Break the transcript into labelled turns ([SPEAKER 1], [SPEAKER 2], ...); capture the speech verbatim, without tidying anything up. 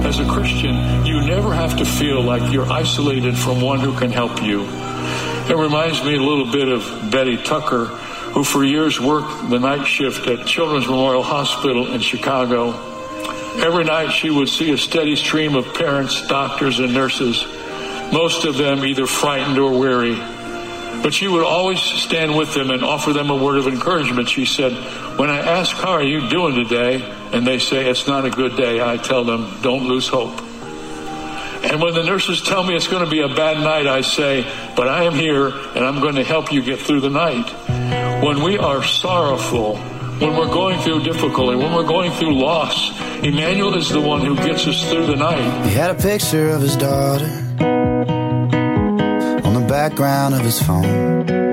[SPEAKER 1] as a Christian, you never have to feel like you're isolated from one who can help you. It reminds me a little bit of Betty Tucker, who for years worked the night shift at Children's Memorial Hospital in Chicago. Every night she would see a steady stream of parents, doctors, and nurses, most of them either frightened or weary. But she would always stand with them and offer them a word of encouragement. She said, when I ask, how are you doing today? And they say, it's not a good day. I tell them, don't lose hope. And when the nurses tell me it's going to be a bad night, I say, but I am here and I'm going to help you get through the night. When we are sorrowful, when we're going through difficulty, when we're going through loss, Emmanuel is the one who gets us through the night.
[SPEAKER 2] He had a picture of his daughter on the background of his phone.